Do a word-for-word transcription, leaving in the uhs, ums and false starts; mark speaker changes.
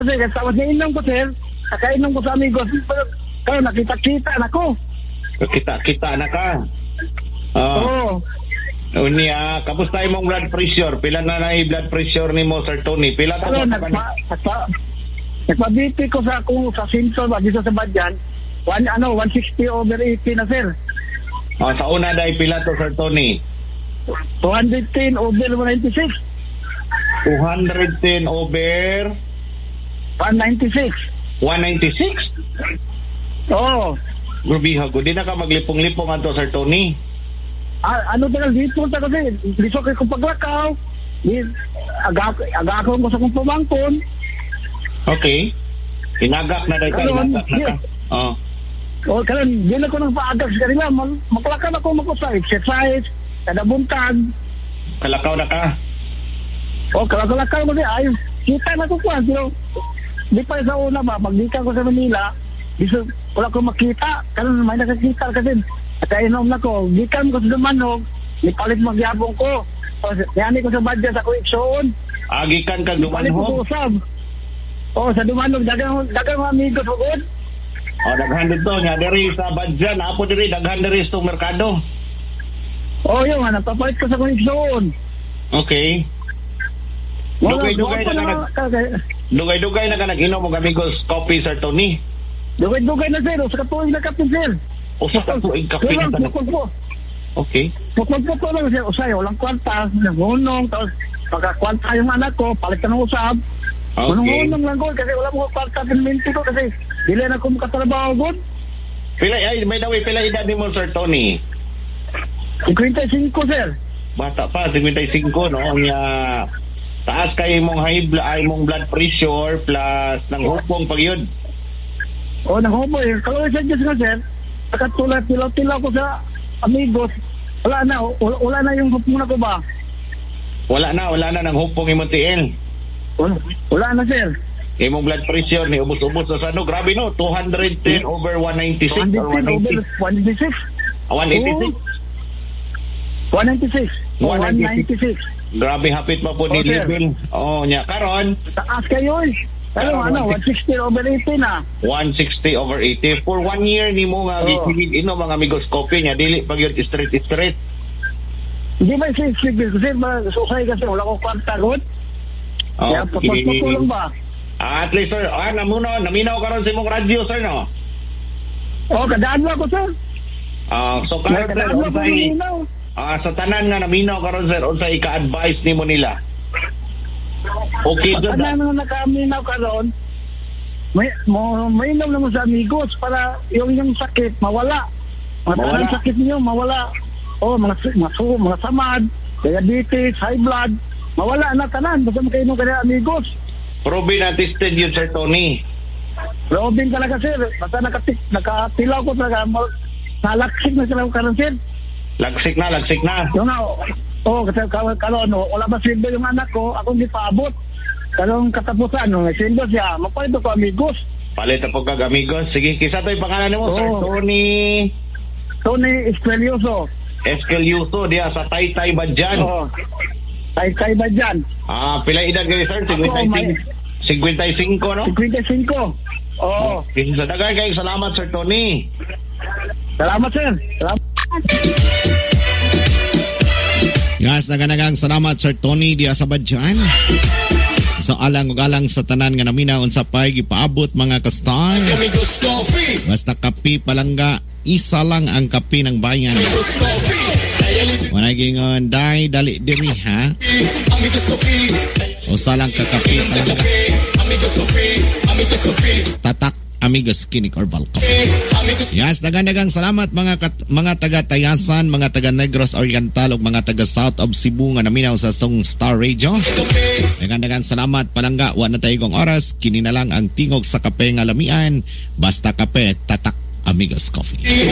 Speaker 1: kasi tapos niinom ko sir, nakainom ko sa amigos, pero kaya nakita-kita na ko.
Speaker 2: Kita-kita na ka. Ah.
Speaker 1: Oo.
Speaker 2: Unya, kamusta imong blood pressure? Pila na na blood pressure nimo Sir Tony? Pila ta
Speaker 1: Pero
Speaker 2: ba
Speaker 1: nagpa,
Speaker 2: ka?
Speaker 1: nagpa, nagpa-B P ko sa kung sa symptom ba dito sa Badyan, one ano one sixty over eighty na sir.
Speaker 2: Ah, sa una dai pila to Sir Tony?
Speaker 1: two ten over one ninety-six.
Speaker 2: two ten over
Speaker 1: one ninety-six.
Speaker 2: one ninety-six?
Speaker 1: Oo.
Speaker 2: Grabe ha, di na ka maglipong-lipong ato Sir Tony.
Speaker 1: Ah, ano talaga dito ta kasi dito kay kung paglakaw. Di aga aga ko ko sa kung pamangkon.
Speaker 2: Okay. Inagak na dai ka,
Speaker 1: Karon,
Speaker 2: inagak na ka. Oh.
Speaker 1: O karon di na ko nang paagak sa kanila, maglakaw ako magkusay, exercise, kada buntag.
Speaker 2: Kalakaw na ka.
Speaker 1: O kalakaw mo di ay kita na ko kuan pero di pa sa una ba pagdikan ko sa Manila, biso wala ko makita, karon may nakakita kasi at inom na ko, gikan ko sa Dumanog, nipalit magyabong ko. O, yani ko sa Badya sa Kuiksoon.
Speaker 2: Agikan kang
Speaker 1: Nipalit ko sa
Speaker 2: Dumanog.
Speaker 1: usab. O, sa Dumanog, dagang, dagang mga amigos ko good.
Speaker 2: O, daghan dito nya diri sa Badyan, apo diri daghan diri sa merkado.
Speaker 1: O, yun, nagpapalit ko sa Kuiksoon.
Speaker 2: Okay. Dugay-dugay na ka nag Dugay-dugay na ka nag-inom og amigos coffee Sir Tony.
Speaker 1: Dugay-dugay na sir, sa katuig na kapit sir.
Speaker 2: Usa ka tuig kape na ka. Okay.
Speaker 1: Pukul-pukul lang sir, usay, walang kwanta, nagunong, tapos pagkakwanta yung anak ko, palit ka ng usab.
Speaker 2: Okay.
Speaker 1: Unong-unong lang ko, kasi wala mo kwanta pinminti ko, kasi dili na ko makatrabaho ko.
Speaker 2: Pila ay by the way pila edad nimo Sir Tony?
Speaker 1: fifty-five sir.
Speaker 2: Bata pa fifty-five no. Nya taas kay imong high blood ay imong blood pressure plus nang hupong pagyud.
Speaker 1: O, nanghupo eh. Kalau sa Diyos nga sir, nakatulad tilaw-tilaw ko sa amigos, wala na, wala, wala na yung hupong na ko ba?
Speaker 2: Wala na, wala na nang hupong imong tiil.
Speaker 1: Wala, wala na sir.
Speaker 2: Imong blood pressure ni ubos-ubos na sa ano, grabe no, two ten over one ninety-six or one eighty.
Speaker 1: one ninety-six.
Speaker 2: one eighty-six.
Speaker 1: one ninety-six.
Speaker 2: one
Speaker 1: one ninety-six.
Speaker 2: Grabe hapit pa po ni
Speaker 1: Okay.
Speaker 2: level. Oh, nya karon
Speaker 1: Taas kayo eh. Pero
Speaker 2: Karon,
Speaker 1: ano, one sixty over eighty na.
Speaker 2: one sixty over eighty for one year nimo nga
Speaker 1: Oo.
Speaker 2: gisigid ino mga amigos coffee nya dili pag yun straight straight.
Speaker 1: Hindi ba siya sigil kasi ba susay kasi wala ko kwarta good. Kaya papagpapulong ba?
Speaker 2: Ah, at least sir, ah, namuno, naminaw karon sa imong radyo sir no.
Speaker 1: O, kadaan lang ko sir.
Speaker 2: Ah, so karon sir,
Speaker 1: Kadaan lang ko
Speaker 2: unsay
Speaker 1: malinaw.
Speaker 2: ah sa tanan nga naminaw karon sir, unsay ika-advise nimo nila? Okay, jud.
Speaker 1: Ano na nakaminaw ka ron, may, mo, mainom naman sa amigos para yung yung sakit mawala. Mga
Speaker 2: Mawala.
Speaker 1: tanang sakit niyo mawala. O, mga, mga, mga, mga samad, diabetes, high blood, mawala na tanan. Basta makainom ka na amigos.
Speaker 2: Proven na tested yun Sir Tony.
Speaker 1: Robin talaga sir. Basta nakatik, nakatilaw ko talaga. Nalaksik na sila ko karon sir.
Speaker 2: Lagsik na, lagsik na.
Speaker 1: Yung nga, oh, kasi karon, no, wala ba sildo yung anak ko, akong di paabot. Karong katapusan, no, sildo siya, magpalito ko amigos.
Speaker 2: Palit po kag amigos. Sige, kisa to yung pangalan mo, Sir
Speaker 1: Oo.
Speaker 2: Tony
Speaker 1: Tony Esquelioso.
Speaker 2: Esquelioso, diya sa Taytay Badyan.
Speaker 1: Oo. Tay-tay ba dyan?
Speaker 2: Ah, pila edad kayo, sir?
Speaker 1: Ako, may-
Speaker 2: fifty-five, no?
Speaker 1: fifty-five. Oo.
Speaker 2: Okay, sa dagay kayo, salamat, Sir Tony.
Speaker 1: Salamat sir. Salamat.
Speaker 3: Yes, naganagang salamat Sir Tony diya sa Badyan. So alang ug alang sa tanan nga namina unsa pay gipaabot mga kastar. Basta kape palangga, isa lang ang kape ng bayan. Wala gingon dai dali diri ha. Usa lang ka kape palangga. Tatak Amigos Kinik or Balco. Yes, dagan-dagang salamat mga kat, mga taga Tayasan, mga taga Negros Oriental ug mga taga South of Cebu nga naminaw sa Song Star Radio. Dagan-dagang salamat palangga, wa na tayong oras, kini na lang ang tingog sa kape nga lamian, basta kape tatak Amigos Coffee.